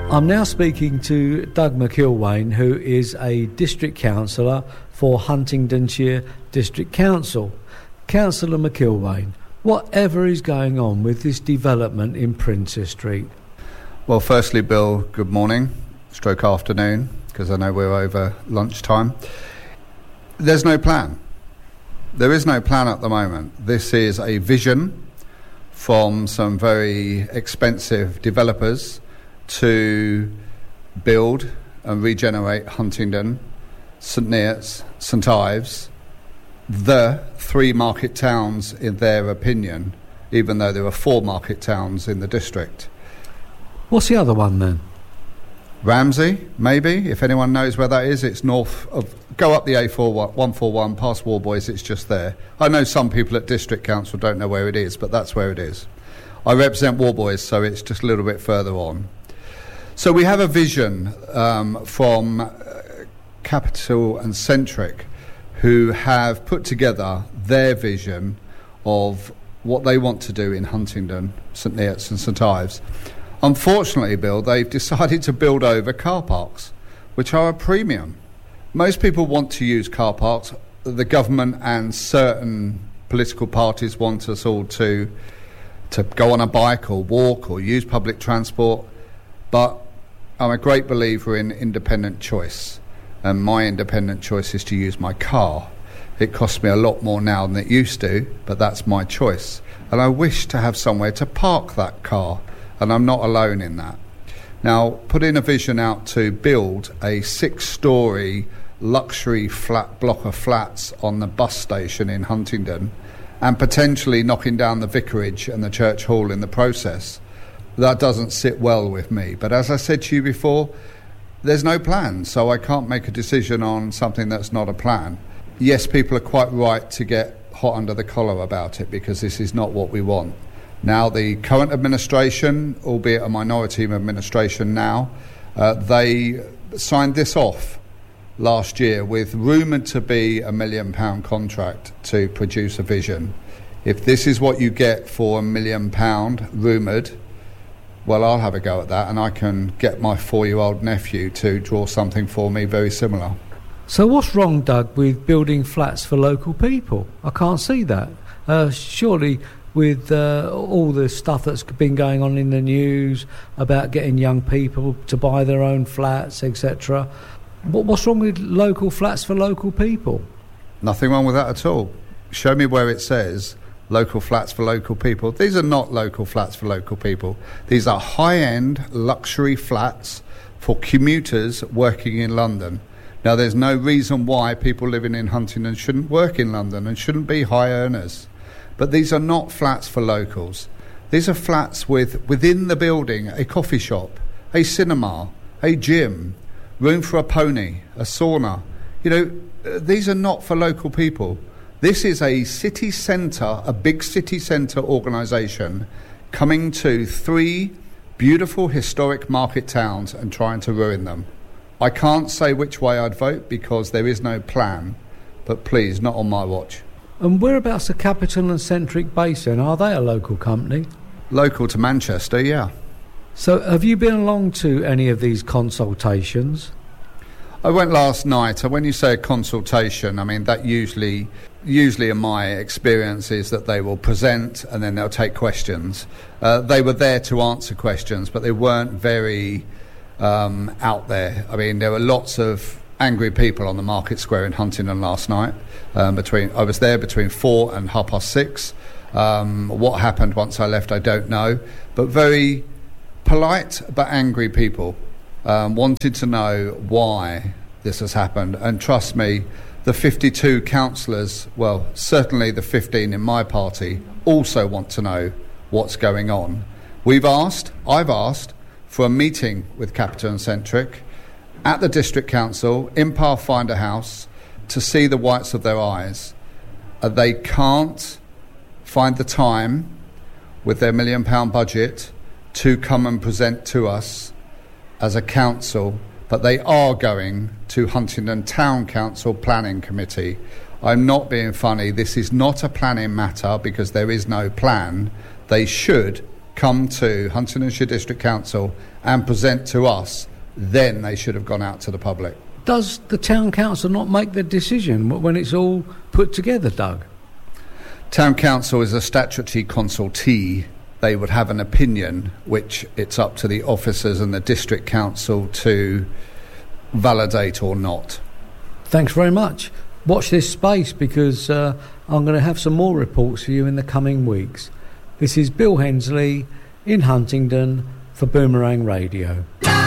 I'm now speaking to Doug McIlwain, who is a district councillor for Huntingdonshire District Council. Councillor McIlwain, whatever is going on with this development in Princess Street? Well, firstly, Bill, good morning, stroke afternoon, because I know we're over lunchtime. There's no plan. There is no plan at the moment. This is a vision from some very expensive developers to build and regenerate Huntingdon, St Neots, St Ives, the three market towns in their opinion, even though there are four market towns in the district. What's the other one then? Ramsey, maybe, if anyone knows where that is. It's north of, go up the A141 past Warboys, it's just there. I know some people at District Council don't know where it is, but that's where it is. I represent Warboys, so it's just a little bit further on. So we have a vision from Capital and Centric, who have put together their vision of what they want to do in Huntingdon, St Neots and St Ives. Unfortunately, Bill, they've decided to build over car parks, which are a premium. Most people want to use car parks. The government and certain political parties want us all to go on a bike or walk or use public transport. But I'm a great believer in independent choice. And my independent choice is to use my car. It costs me a lot more now than it used to, but that's my choice. And I wish to have somewhere to park that car. And I'm not alone in that. Now, putting a vision out to build a 6-storey luxury flat block of flats on the bus station in Huntingdon and potentially knocking down the vicarage and the church hall in the process, that doesn't sit well with me. But as I said to you before, there's no plan, so I can't make a decision on something that's not a plan. Yes, people are quite right to get hot under the collar about it because this is not what we want. Now, the current administration, albeit a minority administration now, they signed this off last year with rumoured to be £1 million contract to produce a vision. If this is what you get for £1 million rumoured, well, I'll have a go at that, and I can get my 4-year-old nephew to draw something for me very similar. So what's wrong, Doug, with building flats for local people? I can't see that. Surely with all the stuff that's been going on in the news about getting young people to buy their own flats, etc. What's wrong with local flats for local people? Nothing wrong with that at all. Show me where it says local flats for local people. These are not local flats for local people. These are high-end luxury flats for commuters working in London. Now, there's no reason why people living in Huntingdon shouldn't work in London and shouldn't be high earners. But these are not flats for locals. These are flats with, within the building, a coffee shop, a cinema, a gym, room for a pony, a sauna. You know, these are not for local people. This is a city centre, a big city centre organisation coming to 3 beautiful historic market towns and trying to ruin them. I can't say which way I'd vote because there is no plan, but please, not on my watch. And whereabouts the Capital and Centric base then? Are they a local company? Local to Manchester, yeah. So have you been along to any of these consultations? I went last night, and when you say a consultation, I mean that usually in my experience is that they will present and then they'll take questions. They were there to answer questions, but they weren't very out there. I mean, there were lots of angry people on the Market Square in Huntingdon last night. I was there between 4 and 6:30. What happened once I left, I don't know. But very polite but angry people wanted to know why this has happened. And trust me, the 52 councillors, well, certainly the 15 in my party, also want to know what's going on. I've asked for a meeting with Capital and Centric at the District Council in Pathfinder House to see the whites of their eyes. They can't find the time with their £1 million budget to come and present to us as a council, but they are going to Huntingdon Town Council Planning Committee. I'm not being funny. This is not a planning matter because there is no plan. They should come to Huntingdonshire District Council and present to us, then they should have gone out to the public. Does the town council not make the decision when it's all put together, Doug? Town council is a statutory consultee. They would have an opinion, which it's up to the officers and the district council to validate or not. Thanks very much. Watch this space, because I'm going to have some more reports for you in the coming weeks. This is Bill Hensley in Huntingdon for Boomerang Radio.